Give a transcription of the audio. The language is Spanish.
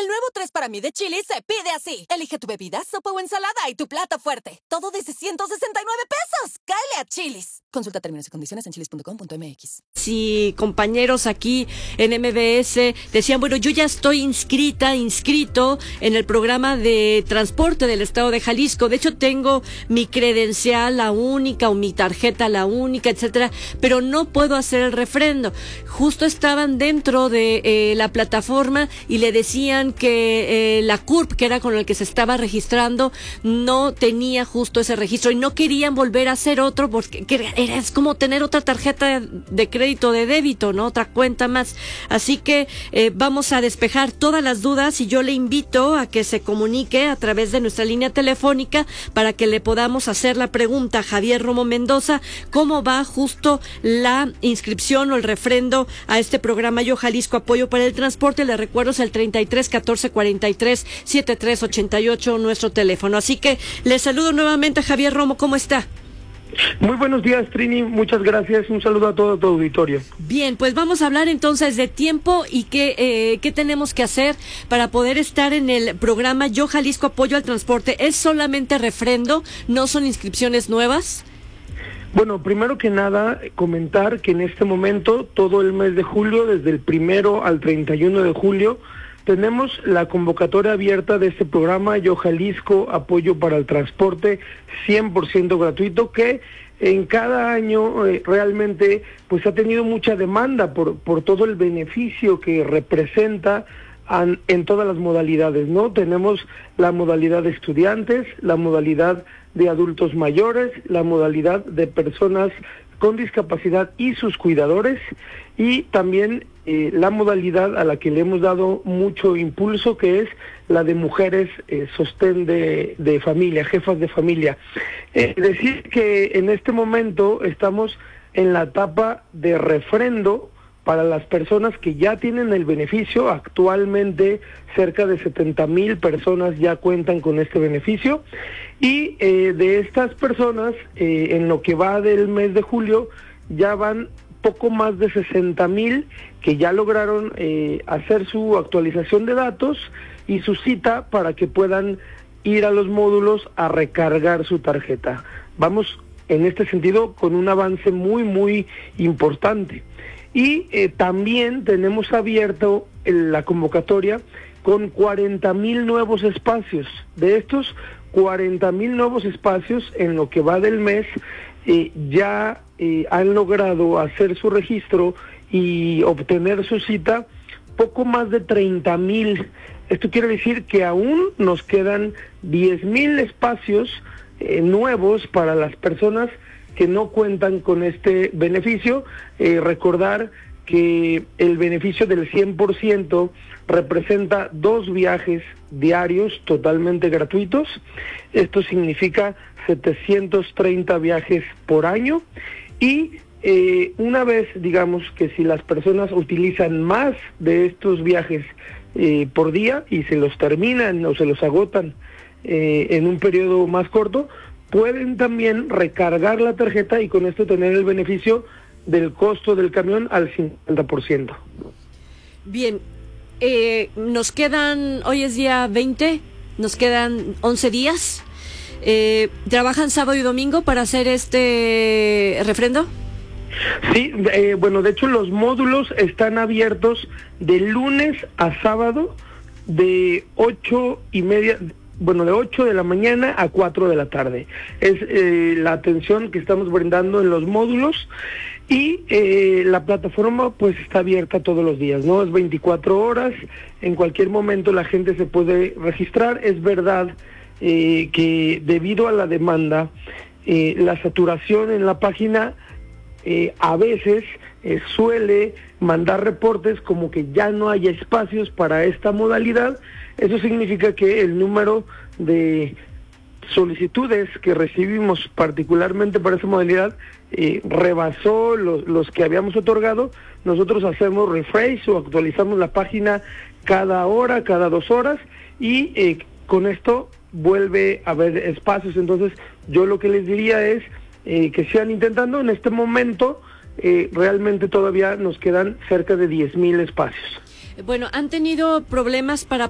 El nuevo 3 para mí de Chili's se pide así. Elige tu bebida, sopa o ensalada y tu plato fuerte. Todo desde 169 pesos. ¡Cáele a Chili's! Consulta términos y condiciones en chilis.com.mx. Sí, compañeros aquí en MBS decían, bueno, yo ya estoy inscrito en el programa de transporte del estado de Jalisco. De hecho, tengo mi credencial, la única, o mi tarjeta, la única, etcétera, pero no puedo hacer el refrendo. Justo estaban dentro de la plataforma y le decían que la CURP, que era con el que se estaba registrando, no tenía justo ese registro y no querían volver a hacer otro porque es como tener otra tarjeta de crédito, de débito, ¿no? Otra cuenta más. Así que vamos a despejar todas las dudas y yo le invito a que se comunique a través de nuestra línea telefónica para que le podamos hacer la pregunta a Javier Romo Mendoza, ¿cómo va justo la inscripción o el refrendo a este programa Yo Jalisco Apoyo para el Transporte? Le recuerdo, es el 33 14 43 73 88 nuestro teléfono. Así que le saludo nuevamente a Javier Romo, ¿cómo está? Muy buenos días, Trini, muchas gracias, un saludo a todo tu auditorio. Bien, pues vamos a hablar entonces de tiempo y qué tenemos que hacer para poder estar en el programa Yo Jalisco Apoyo al Transporte. ¿Es solamente refrendo? ¿No son inscripciones nuevas? Bueno, primero que nada, comentar que en este momento, todo el mes de julio, desde el 1 al 31 de julio, tenemos la convocatoria abierta de este programa Yo Jalisco Apoyo para el Transporte 100% gratuito, que en cada año realmente pues ha tenido mucha demanda por todo el beneficio que representa en todas las modalidades, ¿no? Tenemos la modalidad de estudiantes, la modalidad de adultos mayores, la modalidad de personas con discapacidad y sus cuidadores, y también la modalidad a la que le hemos dado mucho impulso, que es la de mujeres sostén de familia, jefas de familia. Decir que en este momento estamos en la etapa de refrendo para las personas que ya tienen el beneficio. Actualmente cerca de 70,000 personas ya cuentan con este beneficio, y de estas personas, en lo que va del mes de julio, ya van poco más de 60,000 que ya lograron hacer su actualización de datos y su cita para que puedan ir a los módulos a recargar su tarjeta. Vamos en este sentido con un avance muy importante. Y también tenemos abierto la convocatoria con 40,000 nuevos espacios. De estos 40,000 nuevos espacios, en lo que va del mes, ya han logrado hacer su registro y obtener su cita poco más de 30,000. Esto quiere decir que aún nos quedan 10,000 espacios nuevos para las personas que no cuentan con este beneficio. Recordar que el beneficio del 100% representa 2 viajes diarios totalmente gratuitos. Esto significa 730 viajes por año, y una vez, digamos, que si las personas utilizan más de estos viajes por día y se los terminan o se los agotan en un periodo más corto, pueden también recargar la tarjeta y con esto tener el beneficio del costo del camión al 50%. Bien, nos quedan, hoy es día 20, nos quedan 11 días. ¿Trabajan sábado y domingo para hacer este refrendo? Sí, bueno, de hecho los módulos están abiertos de lunes a sábado de 8:30, de 8 de la mañana a 4 de la tarde. Es la atención que estamos brindando en los módulos, y la plataforma pues está abierta todos los días, ¿no? Es 24 horas, en cualquier momento la gente se puede registrar. Es verdad que debido a la demanda, la saturación en la página a veces suele mandar reportes como que ya no hay espacios para esta modalidad. Eso significa que el número de solicitudes que recibimos particularmente para esa modalidad rebasó los que habíamos otorgado. Nosotros hacemos refresh o actualizamos la página cada hora, cada 2 horas, y con esto vuelve a haber espacios. Entonces yo lo que les diría es que sigan intentando. En este momento realmente todavía nos quedan cerca de 10,000 espacios. Bueno, ¿han tenido problemas para